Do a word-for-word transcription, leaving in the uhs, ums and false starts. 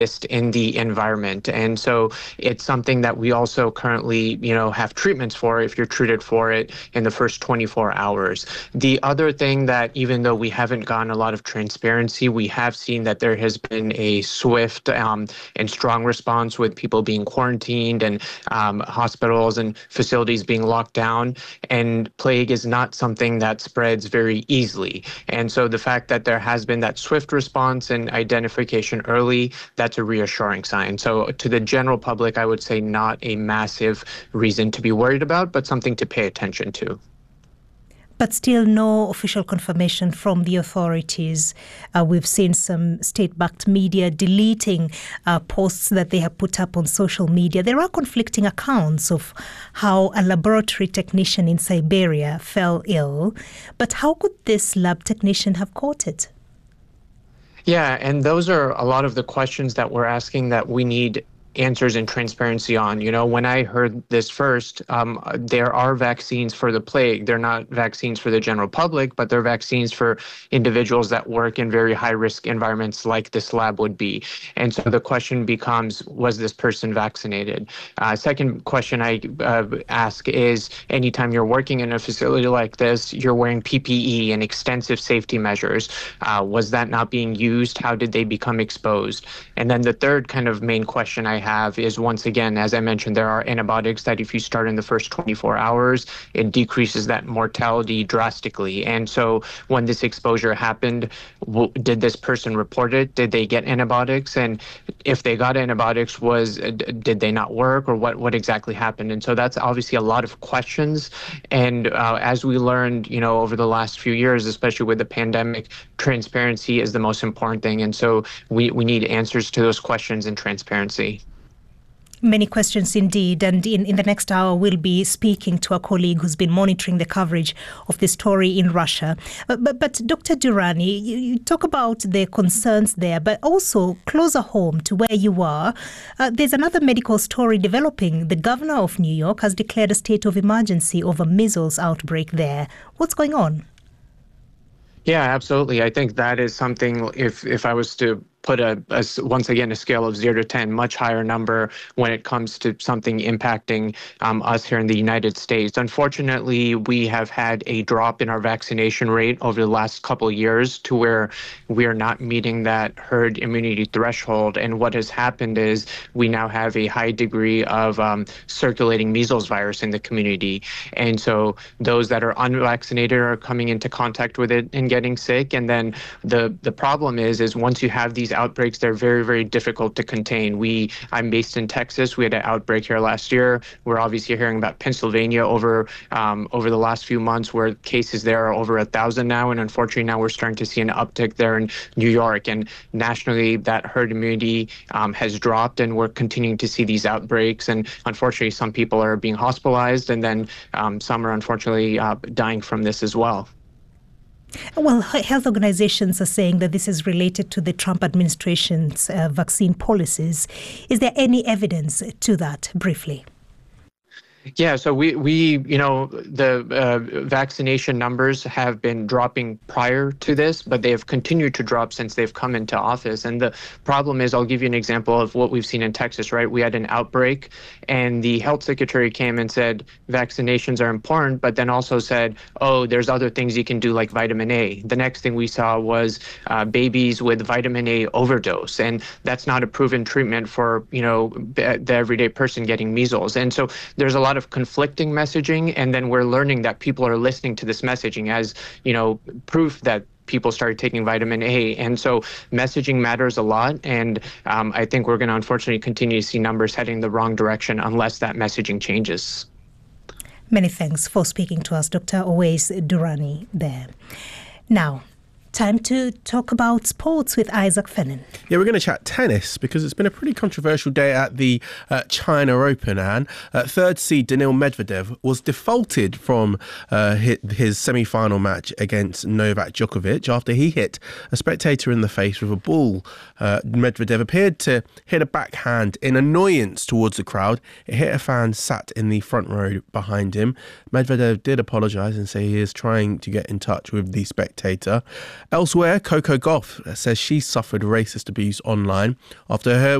in the environment. And so it's something that we also currently, you know, have treatments for if you're treated for it in the first twenty-four hours. The other thing that, even though we haven't gotten a lot of transparency, we have seen that there has been a swift um, and strong response with people being quarantined and um, hospitals and facilities being locked down. And plague is not something that spreads very easily. And so the fact that there has been that swift response and identification early, that's a reassuring sign. So to the general public, I would say not a massive reason to be worried about, but something to pay attention to. But still no official confirmation from the authorities. Uh, we've seen some state-backed media deleting uh, posts that they have put up on social media. There are conflicting accounts of how a laboratory technician in Siberia fell ill. But how could this lab technician have caught it? Yeah, and those are a lot of the questions that we're asking that we need answers and transparency on. You know, when I heard this first, um, there are vaccines for the plague. They're not vaccines for the general public, but they're vaccines for individuals that work in very high-risk environments like this lab would be. And so the question becomes, was this person vaccinated? Uh, second question I uh, ask is, anytime you're working in a facility like this, you're wearing P P E and extensive safety measures. Uh, was that not being used? How did they become exposed? And then the third kind of main question I have is, once again, as I mentioned, there are antibiotics that if you start in the first twenty-four hours, it decreases that mortality drastically. And so when this exposure happened, w- did this person report it? Did they get antibiotics? And if they got antibiotics, was uh, did they not work, or what, what exactly happened? And so that's obviously a lot of questions. And uh, as we learned, you know, over the last few years, especially with the pandemic, transparency is the most important thing. And so we, we need answers to those questions and transparency. Many questions indeed, and in, in the next hour we'll be speaking to a colleague who's been monitoring the coverage of the story in Russia. But, but, but Doctor Durrani, you, you talk about the concerns there, but also closer home to where you are, uh, there's another medical story developing. The governor of New York has declared a state of emergency over measles outbreak there. What's going on? Yeah, absolutely. I think that is something, if if I was to put a, a, once again, a scale of zero to ten, much higher number when it comes to something impacting um, us here in the United States. Unfortunately, we have had a drop in our vaccination rate over the last couple of years to where we are not meeting that herd immunity threshold. And what has happened is we now have a high degree of um, circulating measles virus in the community. And so those that are unvaccinated are coming into contact with it and getting sick. And then the, the problem is, is once you have these outbreaks, they're very, very difficult to contain. We, I'm based in Texas. We had an outbreak here last year. We're obviously hearing about Pennsylvania over um, over the last few months, where cases there are over a thousand now, and unfortunately now we're starting to see an uptick there in New York. And nationally, that herd immunity um, has dropped, and we're continuing to see these outbreaks. And unfortunately, some people are being hospitalized, and then um, some are unfortunately uh, dying from this as well. Well, health organizations are saying that this is related to the Trump administration's uh, vaccine policies. Is there any evidence to that, briefly? Yeah, so we, we you know, the uh, vaccination numbers have been dropping prior to this, but they have continued to drop since they've come into office. And the problem is, I'll give you an example of what we've seen in Texas, right? We had an outbreak, and the health secretary came and said vaccinations are important, but then also said, oh, there's other things you can do like vitamin A. The next thing we saw was uh, babies with vitamin A overdose, and that's not a proven treatment for, you know, the everyday person getting measles. And so there's a lot of conflicting messaging, and then we're learning that people are listening to this messaging as, you know, proof that people started taking vitamin A. And so messaging matters a lot, and um, I think we're going to unfortunately continue to see numbers heading the wrong direction unless that messaging changes. Many thanks for speaking to us, Doctor Owais Durrani there. Now, time to talk about sports with Isaac Fennan. Yeah, we're going to chat tennis because it's been a pretty controversial day at the uh, China Open, Anne. Uh, third seed Daniil Medvedev was defaulted from uh, his, his semi-final match against Novak Djokovic after he hit a spectator in the face with a ball. Uh, Medvedev appeared to hit a backhand in annoyance towards the crowd. It hit a fan sat in the front row behind him. Medvedev did apologise and say he is trying to get in touch with the spectator. Elsewhere, Coco Gauff says she suffered racist abuse online after her